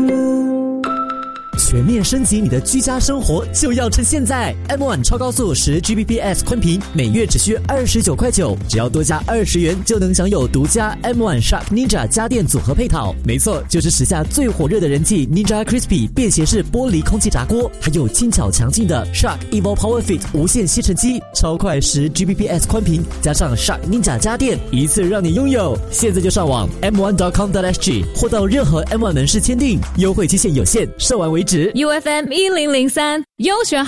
全面升级你的居家生活就要趁现在 M1 超高速10Gbps 宽频每月只需29.9块，只要多加20元就能享有独家 M1 Shark Ninja 家电组合配套。没错，就是时下最火热的人气 Ninja Crispy 便携式玻璃空气炸锅，还有轻巧强劲的 Shark Evo Power Fit 无线吸尘机，超快10Gbps 宽频加上 Shark Ninja 家电，一次让你拥有。现在就上网 m1.com.sg 或到任何 M1 门市签订，优惠期限有限，售完为止。 UFM 1003优选